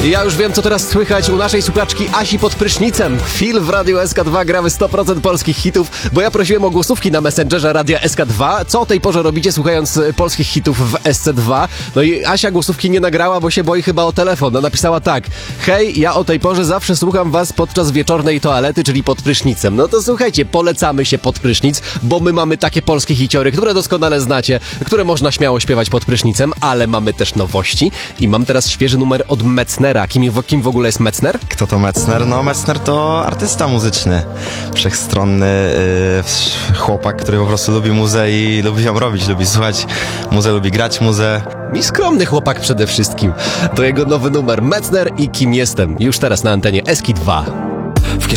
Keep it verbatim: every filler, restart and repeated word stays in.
Ja już wiem, co teraz słychać u naszej słuchaczki Asi pod prysznicem. Chwil w Radiu S K dwa gramy sto procent polskich hitów, bo ja prosiłem o głosówki na Messengerze Radia S K dwa. Co o tej porze robicie, słuchając polskich hitów w S C dwa? No i Asia głosówki nie nagrała, bo się boi chyba o telefon. No, napisała tak: hej, ja o tej porze zawsze słucham was podczas wieczornej toalety, czyli pod prysznicem. No to słuchajcie, polecamy się pod prysznic, bo my mamy takie polskie hiciory, które doskonale znacie, które można śmiało śpiewać pod prysznicem, ale mamy też nowości i mam teraz świeży numer od Mecznera. Kim, kim w ogóle jest Metzner? Kto to Metzner? No Metzner to artysta muzyczny, wszechstronny yy, chłopak, który po prostu lubi muzę i lubi ją robić, lubi słuchać muzę, lubi grać muzę. I skromny chłopak przede wszystkim. To jego nowy numer Metzner i Kim jestem. Już teraz na antenie S K dwa.